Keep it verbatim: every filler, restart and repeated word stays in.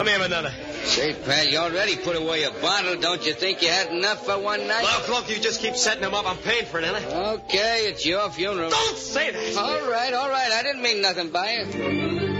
Let me have another. Say, pal, you already put away a bottle. Don't you think you had enough for one night? Look, look, you just keep setting them up. I'm paying for it, ain't I? Okay, it's your funeral. Don't say that. All right, all right. I didn't mean nothing by it.